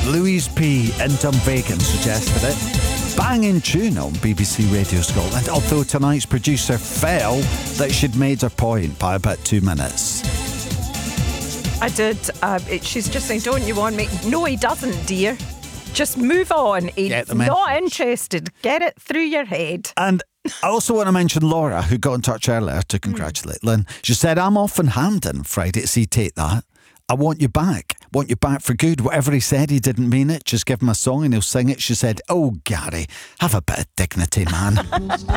Louise P. in Dunvegan suggested it. Banging tune on BBC Radio Scotland, although tonight's producer felt that she'd made her point by about 2 minutes. I did. She's just saying, don't you want me? No, he doesn't, dear. Just move on. He's not interested. Get it through your head. And I also want to mention Laura, who got in touch earlier to congratulate Lynn. She said, I'm off in Hampden Friday to see Take That. I want you back. Want you back for good. Whatever he said, he didn't mean it. Just give him a song and he'll sing it. She said, oh, Gary, have a bit of dignity, man.